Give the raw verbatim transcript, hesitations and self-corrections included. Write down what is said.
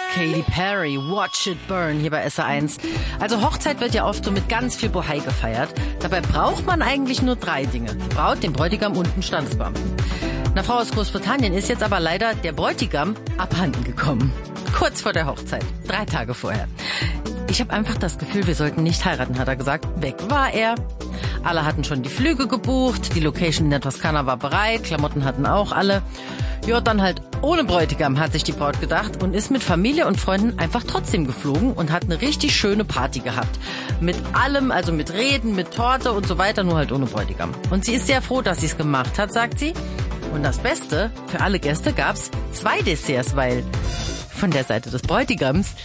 Katy Perry, Watch It Burn, hier bei S R eins. Also Hochzeit wird ja oft so mit ganz viel Bohai gefeiert. Dabei braucht man eigentlich nur drei Dinge. Die Braut, den Bräutigam und einen Standesbeamten. Eine Frau aus Großbritannien ist jetzt aber leider der Bräutigam abhanden gekommen. Kurz vor der Hochzeit, drei Tage vorher. Ich habe einfach das Gefühl, wir sollten nicht heiraten, hat er gesagt. Weg war er. Alle hatten schon die Flüge gebucht, die Location in der Toskana war bereit, Klamotten hatten auch alle. Ja, dann halt ohne Bräutigam, hat sich die Braut gedacht und ist mit Familie und Freunden einfach trotzdem geflogen und hat eine richtig schöne Party gehabt. Mit allem, also mit Reden, mit Torte und so weiter, nur halt ohne Bräutigam. Und sie ist sehr froh, dass sie es gemacht hat, sagt sie. Und das Beste, für alle Gäste gab's zwei Desserts, weil von der Seite des Bräutigams